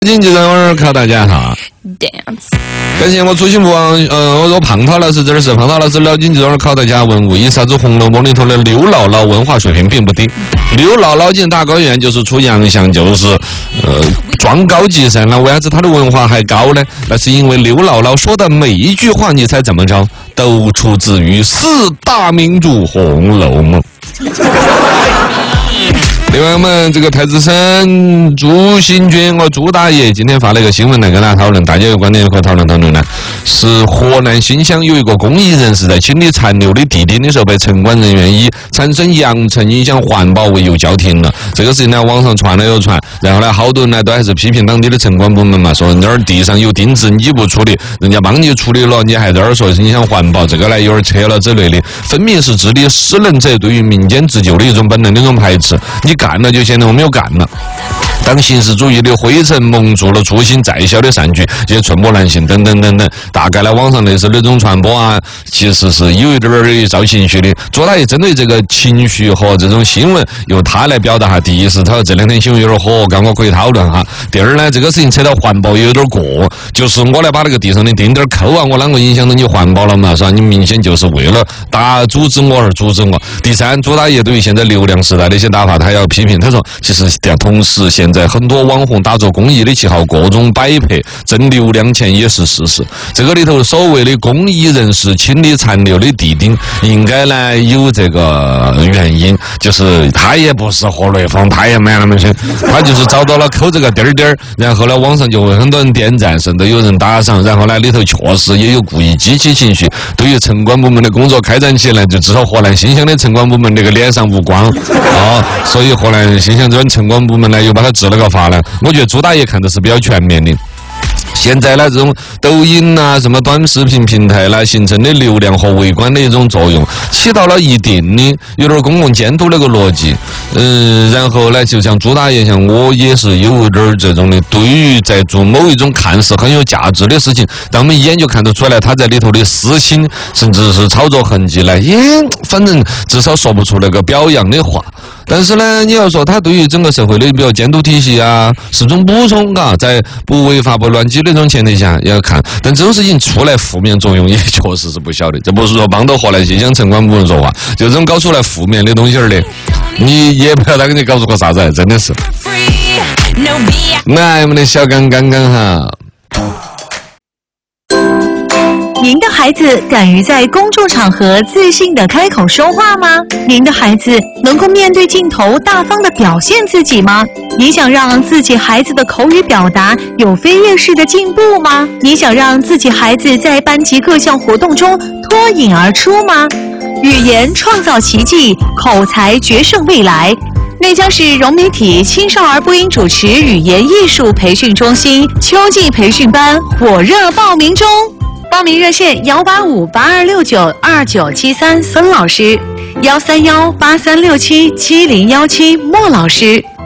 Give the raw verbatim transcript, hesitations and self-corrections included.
经济人文课，大家好。感谢我初心不忘，呃，我说胖涛老师这儿是胖涛老师了经济人文考大家问为啥子《红楼梦》里头的刘姥姥文化水平并不低？刘姥姥进大观园就是出洋相，就是呃装高级噻。那为啥子她的文化还高呢？那是因为刘姥姥说的每一句话，你猜怎么着？都出自于四大名著《红楼梦》。另外，我们这个太子参朱新军和朱大爷今天发了一个新闻来跟大家讨论，大家有观点可以讨论讨论呢。是河南新乡有一个公益人士在清理残留的地丁的时候，被城管人员以产生扬尘影响环保为由叫停了。这个事情呢，网上传了又传，然后呢，好多人呢都还是批评当地的城管部门嘛，说这儿地上有钉子你不处理，人家帮你处理了，你还在这儿说影响环保，这个呢有点扯了之类的，分明是治理失能者对于民间自救的一种本能的一种排斥。你干了就显得我没有干了。当形式主义的灰尘蒙住了初心再小的善举，这些寸步难行等等等等，大概呢网上类似的这种传播啊，其实是有一点儿造情绪的。朱大爷针对这个情绪和这种新闻，由他来表达哈。第一是他这两天新闻有点火，刚我可以讨论哈。第二呢，这个事情扯到环保也有点过，就是我来把那个地上的钉钉扣啊，我啷个影响到你环保了嘛？是吧？你明显就是为了打阻止我而阻止我。第三，朱大爷对于现在流量时代的一些打法，他要批评，他说其实同时现在很多网红打着公益的旗号，各种摆拍挣流量钱也是事实。这个里头所谓的公益人士清理残留的地丁，应该呢有这个原因，就是他也不是活雷锋，他也没那么深，他就是找到了扣这个钉钉，然后呢网上就会很多人点赞，甚至有人打赏，然后呢里头确实也有故意激起情绪。对于城管部门的工作开展起来，就至少河南新乡的城管部门这个脸上无光啊，所以河南新乡这边城管部门呢又把他治了个法呢。我觉得朱大爷看的是比较全面的。现在呢，这种抖音啊、什么短视频平台啦，形成的流量和围观的一种作用，起到了一定的有点公共监督那个逻辑。嗯，然后呢，就像朱大爷，像我也是有点这种的，对于在做某一种看似很有价值的事情，但我们一眼就看得出来他在里头的私心，甚至是操作痕迹呢，也反正至少说不出那个表扬的话。但是呢，你要说他对于整个社会的比如监督体系啊，是种补充，嘎，在不违法不乱纪的这种前提下要看。但这种事情出来负面作用也确实是不小的，这不是说帮到河南新乡城管部门说话，就这种搞出来负面的东西儿的，你也不要他给你搞出个啥子，真的是。来，我们的小刚刚刚哈。 您的孩子敢于在公众场合自信地开口说话吗？您的孩子能够面对镜头大方地表现自己吗？你想让自己孩子的口语表达有飞跃式的进步吗？你想让自己孩子在班级各项活动中脱颖而出吗？语言创造奇迹，口才决胜未来。内江市融媒体青少儿播音主持语言艺术培训中心秋季培训班火热报名中。报名热线幺八五八二六九二九七三孙老师，幺三幺八三六七七零幺七莫老师。